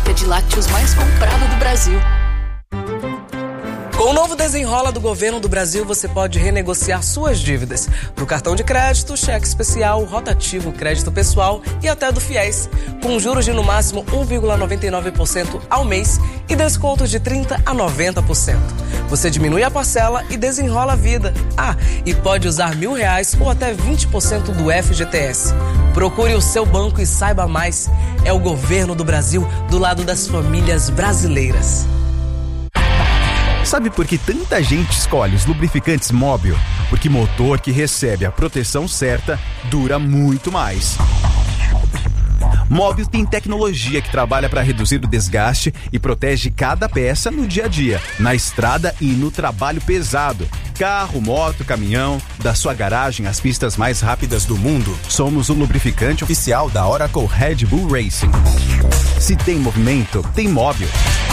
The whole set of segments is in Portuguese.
marca de lácteos mais comprada do Brasil. Com o novo Desenrola do Governo do Brasil, você pode renegociar suas dívidas do cartão de crédito, cheque especial, rotativo, crédito pessoal e até do FIES, com juros de no máximo 1,99% ao mês e descontos de 30% a 90%. Você diminui a parcela e desenrola a vida. E pode usar R$1.000 ou até 20% do FGTS. Procure o seu banco e saiba mais. É o Governo do Brasil do lado das famílias brasileiras. Sabe por que tanta gente escolhe os lubrificantes Móbil? Porque motor que recebe a proteção certa dura muito mais. Móbil tem tecnologia que trabalha para reduzir o desgaste e protege cada peça no dia a dia, na estrada e no trabalho pesado. Carro, moto, caminhão, da sua garagem às pistas mais rápidas do mundo. Somos o lubrificante oficial da Oracle Red Bull Racing. Se tem movimento, tem Móbil.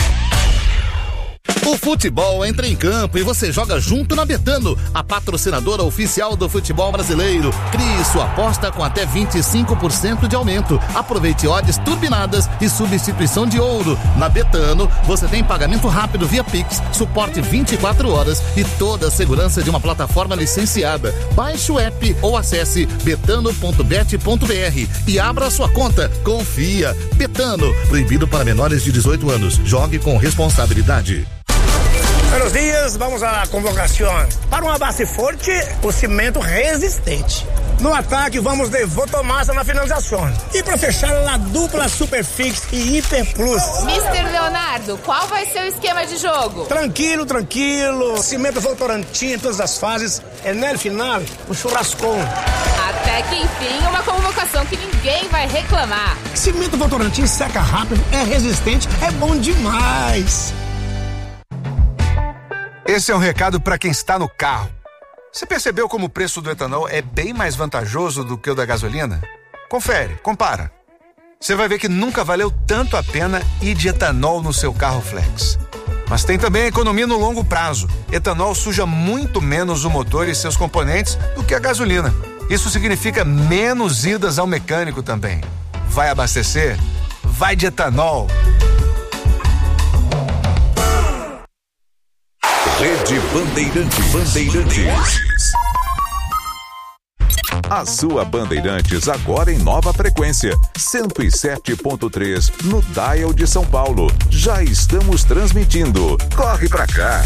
O futebol entra em campo e você joga junto na Betano, a patrocinadora oficial do futebol brasileiro. Crie sua aposta com até 25% de aumento. Aproveite odds turbinadas e substituição de ouro. Na Betano, você tem pagamento rápido via Pix, suporte 24 horas e toda a segurança de uma plataforma licenciada. Baixe o app ou acesse betano.bet.br e abra sua conta. Confia. Betano, proibido para menores de 18 anos. Jogue com responsabilidade. Buenos dias, vamos à convocação. Para uma base forte, o cimento resistente. No ataque, vamos de Votomassa na finalização. E para fechar, a dupla Superfix e Hiper Plus. Mr. Leonardo, qual vai ser o esquema de jogo? Tranquilo. Cimento Votorantim em todas as fases. E no final, o churrascão. Até que enfim, uma convocação que ninguém vai reclamar. Cimento Votorantim seca rápido, é resistente, é bom demais. Esse é um recado para quem está no carro. Você percebeu como o preço do etanol é bem mais vantajoso do que o da gasolina? Confere, compara. Você vai ver que nunca valeu tanto a pena ir de etanol no seu carro flex. Mas tem também a economia no longo prazo. Etanol suja muito menos o motor e seus componentes do que a gasolina. Isso significa menos idas ao mecânico também. Vai abastecer? Vai de etanol. Rede Bandeirantes. A sua Bandeirantes agora em nova frequência, 107.3 no dial de São Paulo. Já estamos transmitindo. Corre pra cá.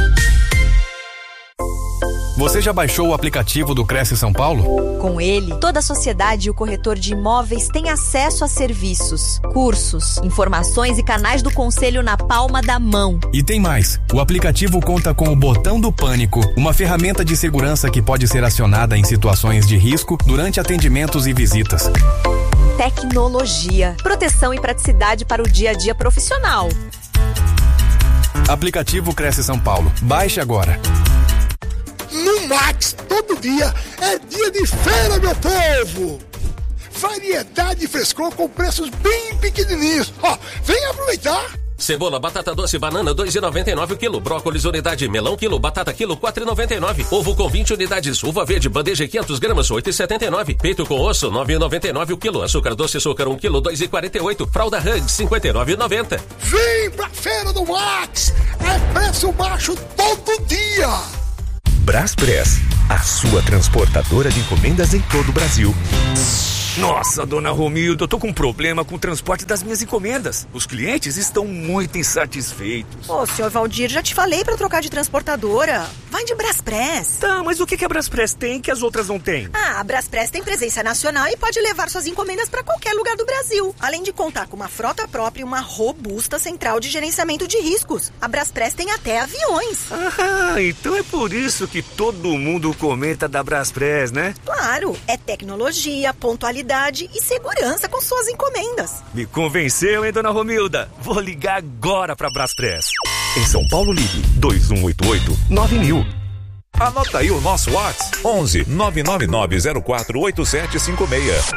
Você já baixou o aplicativo do Cresce São Paulo? Com ele, toda a sociedade e o corretor de imóveis têm acesso a serviços, cursos, informações e canais do conselho na palma da mão. E tem mais. O aplicativo conta com o botão do pânico, uma ferramenta de segurança que pode ser acionada em situações de risco durante atendimentos e visitas. Tecnologia, proteção e praticidade para o dia a dia profissional. Aplicativo Cresce São Paulo. Baixe agora. No Max, todo dia é dia de feira, meu povo! Variedade e frescor com preços bem pequenininhos. Vem aproveitar! Cebola, batata doce, banana, R$2,99 o quilo. Brócolis, unidade, melão, quilo. Batata, quilo, R$4,99. Ovo com 20 unidades. Uva verde, bandeja, 500 gramas, R$8,79. Peito com osso, R$9,99 o quilo. Açúcar doce, açúcar, 1 quilo, R$2,48. Fralda Huggs, R$59,90. Vem pra feira do Max! É preço baixo todo dia! Braspress, a sua transportadora de encomendas em todo o Brasil. Nossa, dona Romilda, eu tô com um problema com o transporte das minhas encomendas. Os clientes estão muito insatisfeitos. Ô, senhor Valdir, já te falei pra trocar de transportadora. Vai de Braspress. Tá, mas o que a Braspress tem que as outras não têm? A Braspress tem presença nacional e pode levar suas encomendas pra qualquer lugar do Brasil. Além de contar com uma frota própria e uma robusta central de gerenciamento de riscos. A Braspress tem até aviões. Então é por isso que todo mundo comenta da Braspress, né? Claro, é tecnologia, pontualidade e segurança com suas encomendas. Me convenceu, hein, dona Romilda? Vou ligar agora pra Braspress. Em São Paulo, ligue 2188-9000. Anota aí o nosso WhatsApp: 11 999 04 8756.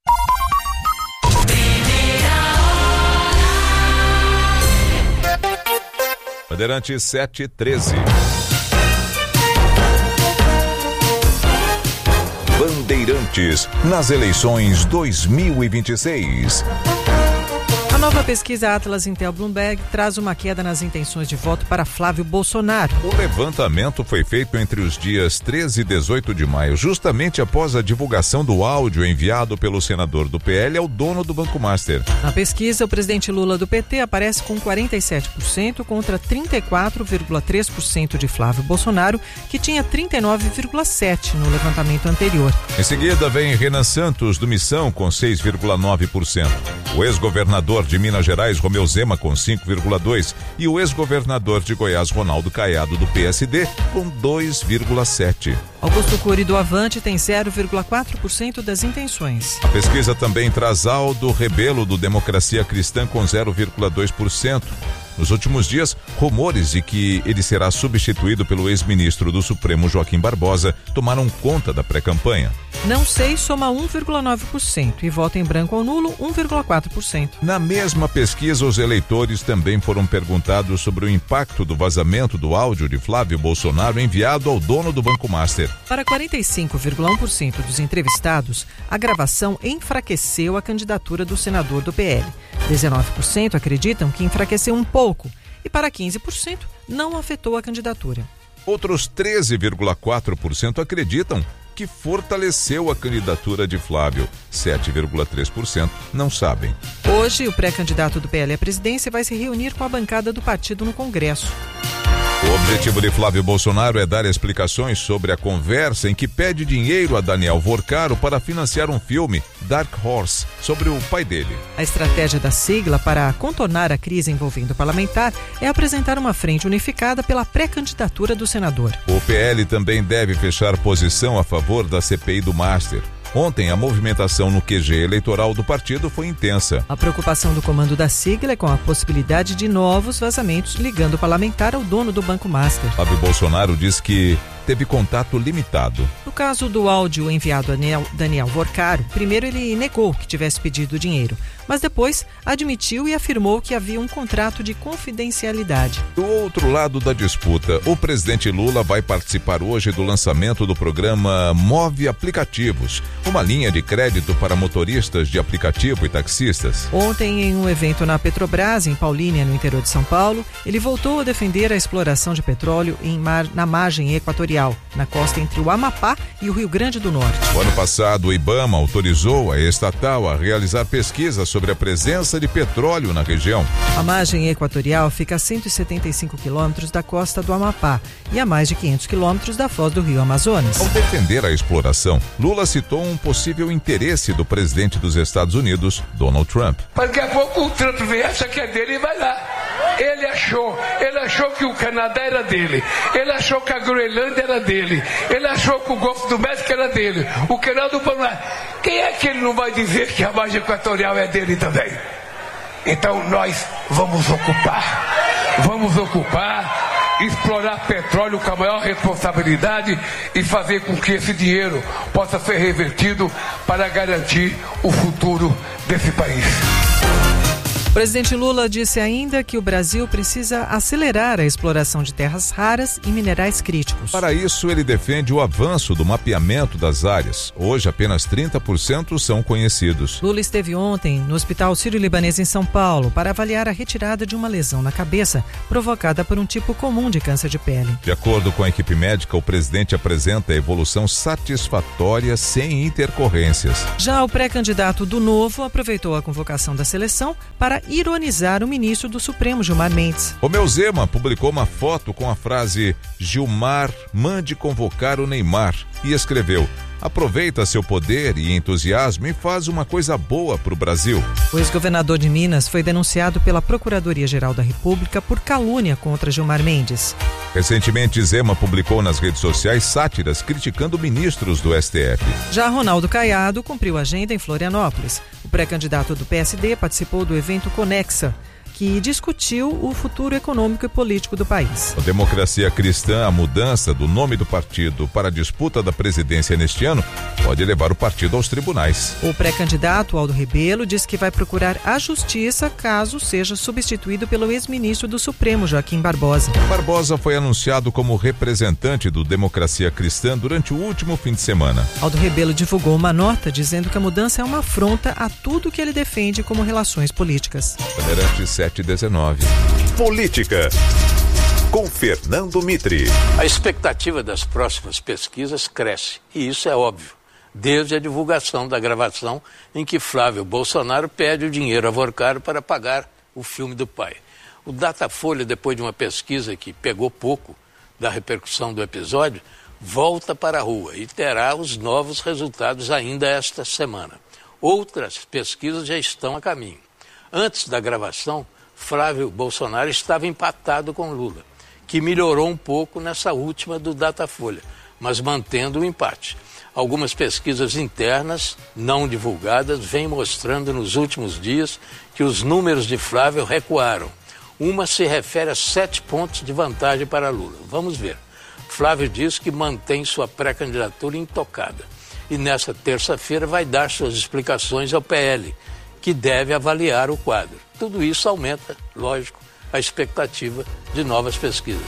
Bandeirantes 713. Bandeirantes nas eleições 2026. nova pesquisa Atlas Intel Bloomberg traz uma queda nas intenções de voto para Flávio Bolsonaro. O levantamento foi feito entre os dias 13 e 18 de maio, justamente após a divulgação do áudio enviado pelo senador do PL ao dono do Banco Master. Na pesquisa, o presidente Lula do PT aparece com 47% contra 34,3% de Flávio Bolsonaro, que tinha 39,7% no levantamento anterior. Em seguida, vem Renan Santos, do Missão, com 6,9%. O ex-governador de Minas Gerais, Romeu Zema, com 5,2%. E o ex-governador de Goiás, Ronaldo Caiado, do PSD, com 2,7%. Augusto Cury, do Avante, tem 0,4% das intenções. A pesquisa também traz Aldo Rebelo, do Democracia Cristã, com 0,2%. Nos últimos dias, rumores de que ele será substituído pelo ex-ministro do Supremo, Joaquim Barbosa, tomaram conta da pré-campanha. Não sei soma 1,9% e voto em branco ou nulo 1,4%. Na mesma pesquisa, os eleitores também foram perguntados sobre o impacto do vazamento do áudio de Flávio Bolsonaro enviado ao dono do Banco Master. Para 45,1% dos entrevistados, a gravação enfraqueceu a candidatura do senador do PL. 19% acreditam que enfraqueceu um pouco e para 15% não afetou a candidatura. Outros 13,4% acreditam que fortaleceu a candidatura de Flávio. 7,3% não sabem. Hoje, o pré-candidato do PL à presidência vai se reunir com a bancada do partido no Congresso. O objetivo de Flávio Bolsonaro é dar explicações sobre a conversa em que pede dinheiro a Daniel Vorcaro para financiar um filme, Dark Horse, sobre o pai dele. A estratégia da sigla para contornar a crise envolvendo o parlamentar é apresentar uma frente unificada pela pré-candidatura do senador. O PL também deve fechar posição a favor da CPI do Master. Ontem, a movimentação no QG eleitoral do partido foi intensa. A preocupação do comando da sigla é com a possibilidade de novos vazamentos ligando o parlamentar ao dono do Banco Master. Flávio Bolsonaro diz que teve contato limitado. No caso do áudio enviado a Daniel Vorcaro, primeiro ele negou que tivesse pedido dinheiro, mas depois admitiu e afirmou que havia um contrato de confidencialidade. Do outro lado da disputa, o presidente Lula vai participar hoje do lançamento do programa Move Aplicativos, uma linha de crédito para motoristas de aplicativo e taxistas. Ontem, em um evento na Petrobras, em Paulínia, no interior de São Paulo, ele voltou a defender a exploração de petróleo na margem equatorial, na costa entre o Amapá e o Rio Grande do Norte. No ano passado, o IBAMA autorizou a estatal a realizar pesquisas sobre a presença de petróleo na região. A margem equatorial fica a 175 quilômetros da costa do Amapá e a mais de 500 quilômetros da foz do Rio Amazonas. Ao defender a exploração, Lula citou um possível interesse do presidente dos Estados Unidos, Donald Trump. Daqui a pouco o Trump vem, acha que é dele e vai lá. Ele achou que o Canadá era dele, ele achou que a Groenlândia era dele, ele achou que o Golfo do México era dele, o canal do Panamá. Quem é que ele não vai dizer que a margem equatorial é dele também? Então nós vamos ocupar, explorar petróleo com a maior responsabilidade e fazer com que esse dinheiro possa ser revertido para garantir o futuro desse país. O presidente Lula disse ainda que o Brasil precisa acelerar a exploração de terras raras e minerais críticos. Para isso, ele defende o avanço do mapeamento das áreas. Hoje, apenas 30% são conhecidos. Lula esteve ontem no Hospital Sírio-Libanês em São Paulo para avaliar a retirada de uma lesão na cabeça provocada por um tipo comum de câncer de pele. De acordo com a equipe médica, o presidente apresenta a evolução satisfatória sem intercorrências. Já o pré-candidato do Novo aproveitou a convocação da seleção para ironizar o ministro do Supremo, Gilmar Mendes. Romeu Zema publicou uma foto com a frase "Gilmar, mande convocar o Neymar" e escreveu: "Aproveita seu poder e entusiasmo e faz uma coisa boa para o Brasil." O ex-governador de Minas foi denunciado pela Procuradoria-Geral da República por calúnia contra Gilmar Mendes. Recentemente, Zema publicou nas redes sociais sátiras criticando ministros do STF. Já Ronaldo Caiado cumpriu a agenda em Florianópolis. O pré-candidato do PSD participou do evento Conexa, que discutiu o futuro econômico e político do país. A Democracia Cristã, a mudança do nome do partido para a disputa da presidência neste ano, pode levar o partido aos tribunais. O pré-candidato Aldo Rebelo diz que vai procurar a justiça caso seja substituído pelo ex-ministro do Supremo, Joaquim Barbosa. Barbosa foi anunciado como representante do Democracia Cristã durante o último fim de semana. Aldo Rebelo divulgou uma nota dizendo que a mudança é uma afronta a tudo que ele defende como relações políticas. Bandeirantes 719. Política. Com Fernando Mitre. A expectativa das próximas pesquisas cresce, e isso é óbvio, desde a divulgação da gravação em que Flávio Bolsonaro pede o dinheiro a Vorcaro para pagar o filme do pai. O Datafolha, depois de uma pesquisa que pegou pouco da repercussão do episódio, volta para a rua e terá os novos resultados ainda esta semana. Outras pesquisas já estão a caminho. Antes da gravação, Flávio Bolsonaro estava empatado com Lula, que melhorou um pouco nessa última do Datafolha, mas mantendo o empate. Algumas pesquisas internas, não divulgadas, vêm mostrando nos últimos dias que os números de Flávio recuaram. Uma se refere a 7 pontos de vantagem para Lula. Vamos ver. Flávio diz que mantém sua pré-candidatura intocada e nesta terça-feira vai dar suas explicações ao PL, que deve avaliar o quadro. Tudo isso aumenta, lógico, a expectativa de novas pesquisas.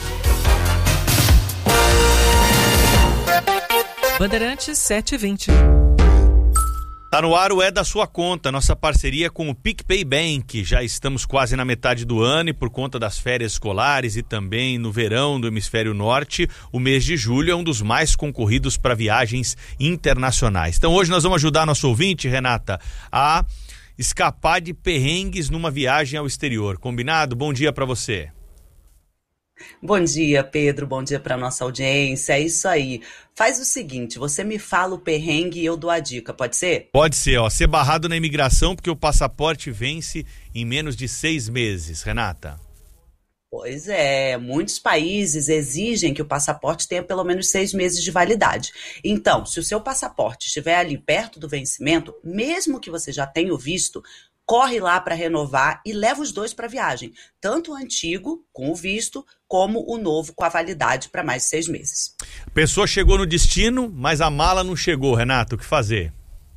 Bandeirantes 720. Tá no ar o É da Sua Conta, nossa parceria com o PicPay Bank. Já estamos quase na metade do ano e por conta das férias escolares e também no verão do Hemisfério Norte, o mês de julho é um dos mais concorridos para viagens internacionais. Então hoje nós vamos ajudar nosso ouvinte, Renata, a escapar de perrengues numa viagem ao exterior. Combinado? Bom dia para você. Bom dia, Pedro. Bom dia para nossa audiência. É isso aí. Faz o seguinte, você me fala o perrengue e eu dou a dica, pode ser? Pode ser, ó. Ser barrado na imigração porque o passaporte vence em menos de 6 meses, Renata. Pois é, muitos países exigem que o passaporte tenha pelo menos 6 meses de validade. Então, se o seu passaporte estiver ali perto do vencimento, mesmo que você já tenha o visto, corre lá para renovar e leva os dois para a viagem. Tanto o antigo, com o visto, como o novo, com a validade para mais de 6 meses. A pessoa chegou no destino, mas a mala não chegou, Renato. O que fazer?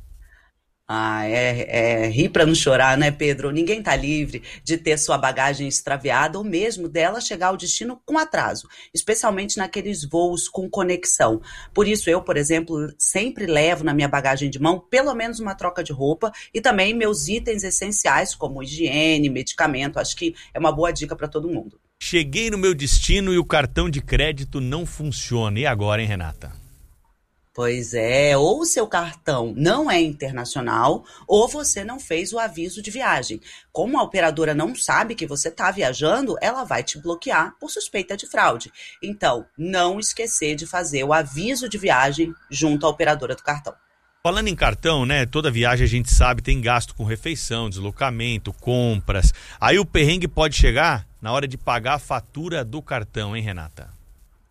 Rir para não chorar, né, Pedro? Ninguém tá livre de ter sua bagagem extraviada ou mesmo dela chegar ao destino com atraso, especialmente naqueles voos com conexão. Por isso eu, por exemplo, sempre levo na minha bagagem de mão pelo menos uma troca de roupa e também meus itens essenciais como higiene, medicamento. Acho que é uma boa dica para todo mundo. Cheguei no meu destino e o cartão de crédito não funciona. E agora, hein, Renata? Pois é, ou o seu cartão não é internacional, ou você não fez o aviso de viagem. Como a operadora não sabe que você está viajando, ela vai te bloquear por suspeita de fraude. Então, não esquecer de fazer o aviso de viagem junto à operadora do cartão. Falando em cartão, né? Toda viagem a gente sabe tem gasto com refeição, deslocamento, compras. Aí o perrengue pode chegar na hora de pagar a fatura do cartão, hein, Renata?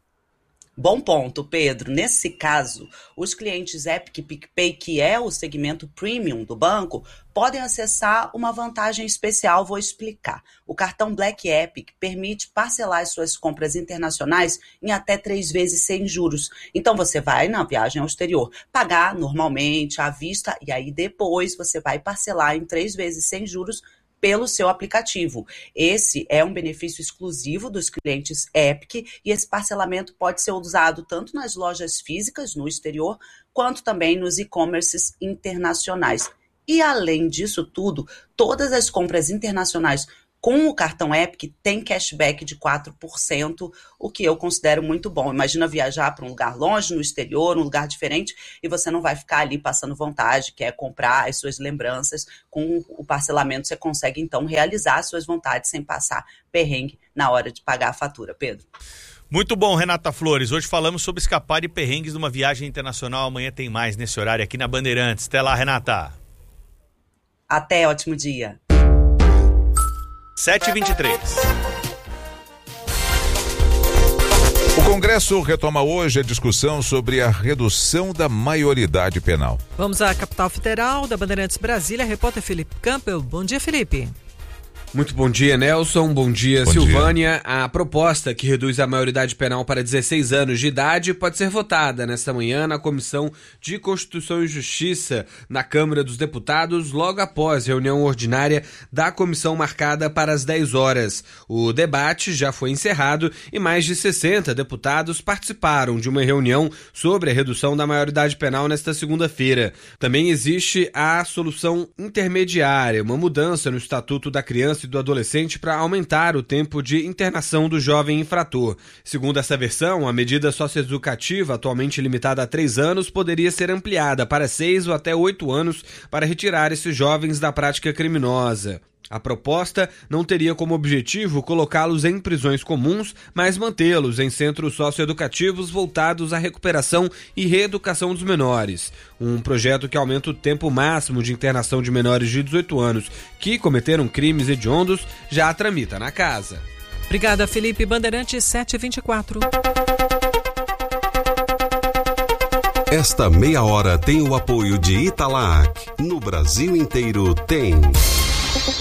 Bom ponto, Pedro. Nesse caso, os clientes Epic PicPay, que é o segmento premium do banco, podem acessar uma vantagem especial, vou explicar. O cartão Black Epic permite parcelar as suas compras internacionais em até 3 vezes sem juros. Então você vai na viagem ao exterior pagar normalmente à vista e aí depois você vai parcelar em 3 vezes sem juros pelo seu aplicativo. Esse é um benefício exclusivo dos clientes Epic e esse parcelamento pode ser usado tanto nas lojas físicas no exterior, quanto também nos e-commerces internacionais. E além disso tudo, todas as compras internacionais com o cartão Epic tem cashback de 4%, o que eu considero muito bom. Imagina viajar para um lugar longe, no exterior, um lugar diferente, e você não vai ficar ali passando vontade, quer comprar as suas lembranças. Com o parcelamento você consegue, então, realizar as suas vontades sem passar perrengue na hora de pagar a fatura. Pedro. Muito bom, Renata Flores. Hoje falamos sobre escapar de perrengues numa viagem internacional. Amanhã tem mais nesse horário aqui na Bandeirantes. Até lá, Renata. Até, ótimo dia. 7h23. O Congresso retoma hoje a discussão sobre a redução da maioridade penal. Vamos à capital federal da Bandeirantes Brasília, repórter Felipe Campbell. Bom dia, Felipe. Muito bom dia, Nelson. Bom dia, Silvânia. A proposta que reduz a maioridade penal para 16 anos de idade pode ser votada nesta manhã na Comissão de Constituição e Justiça na Câmara dos Deputados, logo após a reunião ordinária da comissão marcada para as 10 horas. O debate já foi encerrado e mais de 60 deputados participaram de uma reunião sobre a redução da maioridade penal nesta segunda-feira. Também existe a solução intermediária, uma mudança no Estatuto da Criança e do Adolescente para aumentar o tempo de internação do jovem infrator. Segundo essa versão, a medida socioeducativa, atualmente limitada a 3 anos, poderia ser ampliada para 6 ou até 8 anos para retirar esses jovens da prática criminosa. A proposta não teria como objetivo colocá-los em prisões comuns, mas mantê-los em centros socioeducativos voltados à recuperação e reeducação dos menores. Um projeto que aumenta o tempo máximo de internação de menores de 18 anos que cometeram crimes hediondos já tramita na casa. Obrigada, Felipe. Bandeirante 724. Esta meia hora tem o apoio de Italac. No Brasil inteiro tem.